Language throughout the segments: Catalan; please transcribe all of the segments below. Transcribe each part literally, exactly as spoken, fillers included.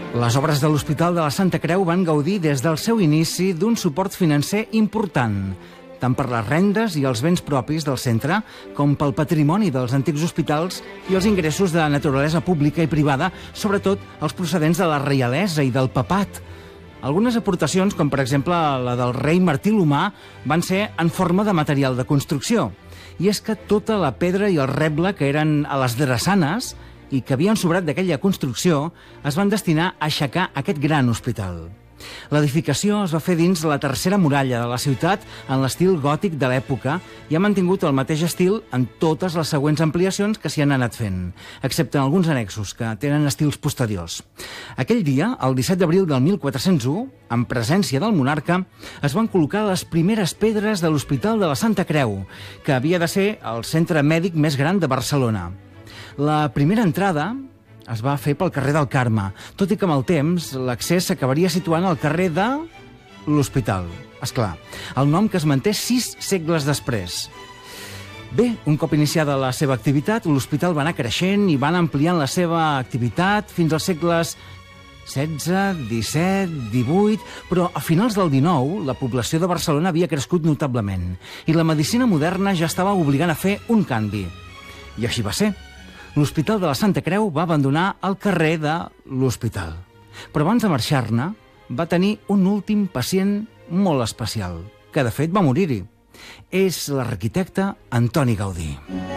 Les obres de l'Hospital de la Santa Creu van gaudir des del seu inici d'un suport financer important, tant per les rendes i els béns propis del centre com pel patrimoni dels antics hospitals i els ingressos de naturalesa pública i privada, sobretot els procedents de la reialesa i del papat. Algunes aportacions, com per exemple la del rei Martí l'Humà, van ser en forma de material de construcció. I és que tota la pedra i el reble que eren a les drassanes i que havien sobrat d'aquella construcció es van destinar a aixecar aquest gran hospital. L'edificació es va fer dins la tercera muralla de la ciutat en l'estil gòtic de l'època i ha mantingut el mateix estil en totes les següents ampliacions que s'hi han anat fent, excepte en alguns annexos que tenen estils posteriors. Aquell dia, el disset d'abril del mil quatre-cents u, en presència del monarca, es van col·locar les primeres pedres de l'Hospital de la Santa Creu, que havia de ser el centre mèdic més gran de Barcelona. La primera entrada es va fer pel carrer del Carme, tot i que amb el temps l'accés s'acabaria situant al carrer de l'Hospital. Esclar, el nom que es manté sis segles després. Bé, un cop iniciada la seva activitat, l'hospital va anar creixent i van ampliant la seva activitat fins als segles setze, disset, divuit, però a finals del dinou la població de Barcelona havia crescut notablement i la medicina moderna ja estava obligant a fer un canvi. I així va ser. L'Hospital de la Santa Creu va abandonar el carrer de l'Hospital. Però abans de marxar-ne, va tenir un últim pacient molt especial, que de fet va morir-hi. És l'arquitecte Antoni Gaudí.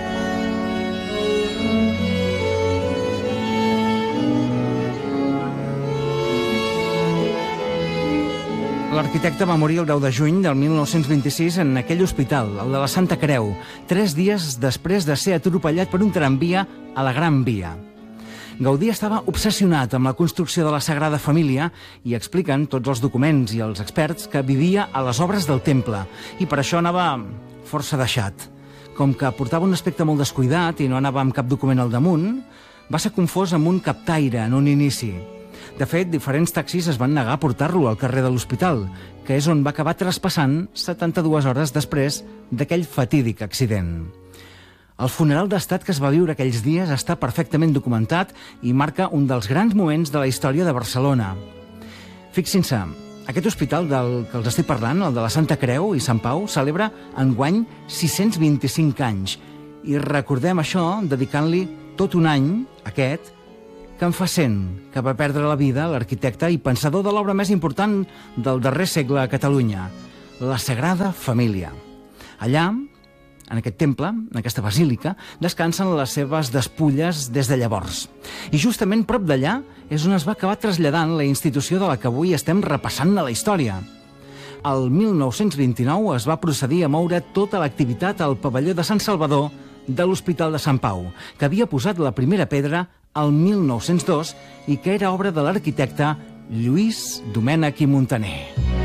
L'arquitecte va morir el deu de juny del mil nou-cents vint-i-sis en aquell hospital, el de la Santa Creu, tres dies després de ser atropellat per un tramvia a la Gran Via. Gaudí estava obsessionat amb la construcció de la Sagrada Família i expliquen tots els documents i els experts que vivia a les obres del temple i per això anava força deixat. Com que portava un aspecte molt descuidat i no anava amb cap document al damunt, va ser confós amb un captaire en un inici. De fet, diferents taxis es van negar a portar-lo al carrer de l'Hospital, que és on va acabar traspassant setanta-dues hores després d'aquell fatídic accident. El funeral d'estat que es va viure aquells dies està perfectament documentat i marca un dels grans moments de la història de Barcelona. Fixin-se, aquest hospital del que els estic parlant, el de la Santa Creu i Sant Pau, celebra enguany sis-cents vint-i-cinc anys i recordem això dedicant-li tot un any, aquest, que en fa cent, que va perdre la vida l'arquitecte i pensador de l'obra més important del darrer segle a Catalunya, la Sagrada Família. Allà, en aquest temple, en aquesta basílica, descansen les seves despulles des de llavors. I justament prop d'allà és on es va acabar traslladant la institució de la que avui estem repassant a la història. El mil nou-cents vint-i-nou es va procedir a moure tota l'activitat al pavelló de Sant Salvador de l'Hospital de Sant Pau, que havia posat la primera pedra el mil nou-cents dos i que era obra de l'arquitecte Lluís Domènech i Muntaner.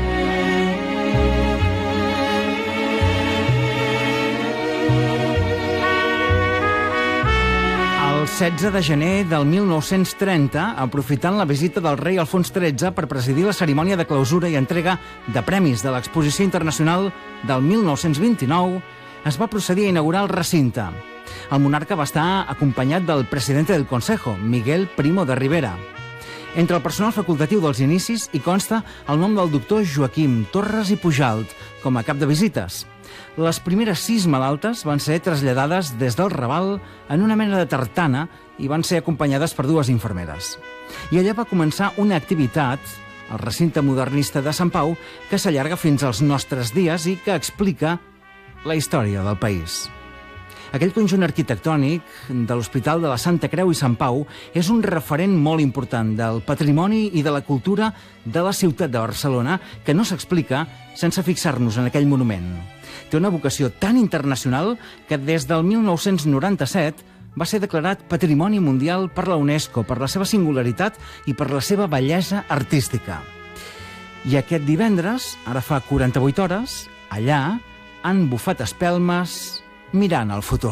El setze de gener del mil nou-cents trenta, aprofitant la visita del rei Alfons tretze per presidir la cerimònia de clausura i entrega de premis de l'Exposició Internacional del mil nou-cents vint-i-nou, es va procedir a inaugurar el recinte. El monarca va estar acompanyat del presidente del Consejo, Miguel Primo de Rivera. Entre el personal facultatiu dels inicis hi consta el nom del doctor Joaquim Torres i Pujalt com a cap de visites. Les primeres sis malaltes van ser traslladades des del Raval en una mena de tartana i van ser acompanyades per dues infermeres. I allà va començar una activitat, el recinte modernista de Sant Pau, que s'allarga fins als nostres dies i que explica la història del país. Aquell conjunt arquitectònic de l'Hospital de la Santa Creu i Sant Pau és un referent molt important del patrimoni i de la cultura de la ciutat de Barcelona que no s'explica sense fixar-nos en aquell monument. Té una vocació tan internacional que des del mil nou-cents noranta-set va ser declarat Patrimoni Mundial per la UNESCO per la seva singularitat i per la seva bellesa artística. I aquest divendres, ara fa quaranta-vuit hores, allà han bufat espelmes mirant al futur.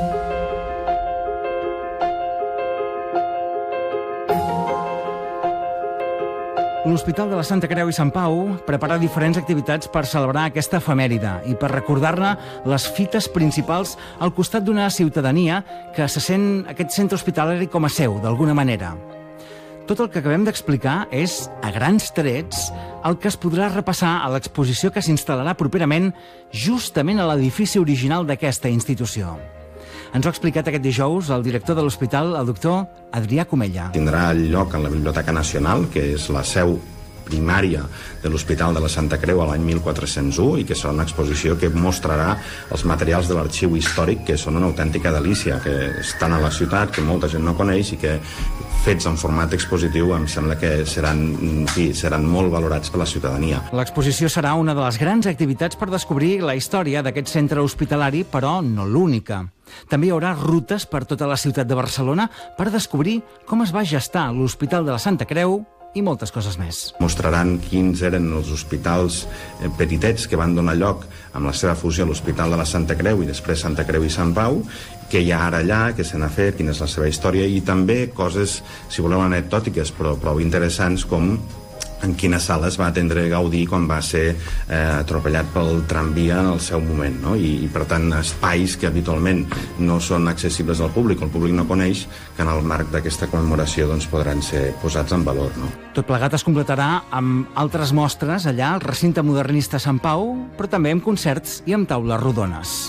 L'Hospital de la Santa Creu i Sant Pau prepara diferents activitats per celebrar aquesta efemèride i per recordar-ne les fites principals al costat d'una ciutadania que se sent aquest centre hospitalari com a seu, d'alguna manera. Tot el que acabem d'explicar és, a grans trets, el que es podrà repassar a l'exposició que s'instal·larà properament justament a l'edifici original d'aquesta institució. Ens ho ha explicat aquest dijous el director de l'hospital, el doctor Adrià Comella. Tindrà lloc en la Biblioteca Nacional, que és la seu primària de l'Hospital de la Santa Creu a l'any mil quatre-cents u i que serà una exposició que mostrarà els materials de l'arxiu històric, que són una autèntica delícia, que estan a la ciutat, que molta gent no coneix i que fets en format expositiu em sembla que seran, sí, seran molt valorats per la ciutadania. L'exposició serà una de les grans activitats per descobrir la història d'aquest centre hospitalari, però no l'única. També hi haurà rutes per tota la ciutat de Barcelona per descobrir com es va gestar l'Hospital de la Santa Creu i moltes coses més. Mostraran quins eren els hospitals petitets que van donar lloc amb la seva fusió a l'Hospital de la Santa Creu i després Santa Creu i Sant Pau, què hi ha ara allà, què se n'ha fet, quina és la seva història i també coses, si voleu, anecdòtiques però prou interessants, com en quina sala es va atendre Gaudí quan va ser eh, atropellat pel tramvia en el seu moment, no? I, i per tant espais que habitualment no són accessibles al públic, el públic no coneix, que en el marc d'aquesta commemoració doncs, podran ser posats en valor, no? Tot plegat es completarà amb altres mostres allà al recinte modernista Sant Pau, però també amb concerts i amb taules rodones.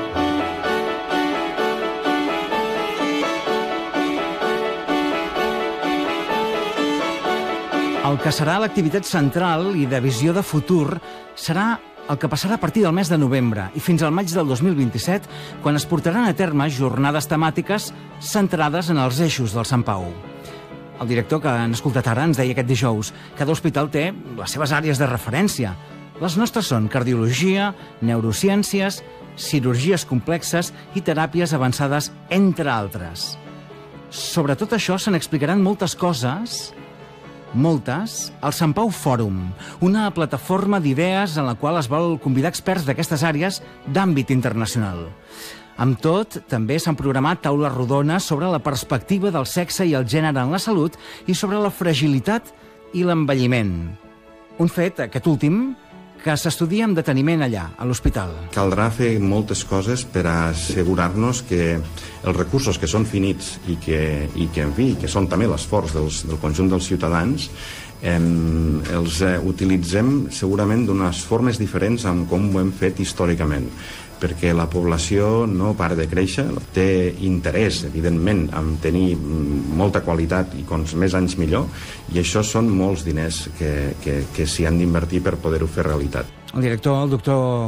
El que serà l'activitat central i de visió de futur serà el que passarà a partir del mes de novembre i fins al maig del dos mil vint-i-set, quan es portaran a terme jornades temàtiques centrades en els eixos del Sant Pau. El director que han escoltat ara ens deia aquest dijous: cada hospital té les seves àrees de referència. Les nostres són cardiologia, neurociències, cirurgies complexes i teràpies avançades, entre altres. Sobre tot això se n'explicaran moltes coses... Moltes, al Sant Pau Fòrum, una plataforma d'idees en la qual es vol convidar experts d'aquestes àrees d'àmbit internacional. Amb tot, també s'han programat taules rodones sobre la perspectiva del sexe i el gènere en la salut i sobre la fragilitat i l'envelliment. Un fet, aquest últim, que s'estudia amb deteniment allà, a l'hospital. Caldrà fer moltes coses per assegurar-nos que els recursos que són finits i que, i que en fi, que són també l'esforç dels, del conjunt dels ciutadans, eh, els eh, utilitzem segurament d'unes formes diferents amb com ho hem fet històricament, perquè la població no para de créixer, té interès, evidentment, en tenir molta qualitat i com més anys millor, i això són molts diners que, que, que s'hi han d'invertir per poder-ho fer realitat. El director, el doctor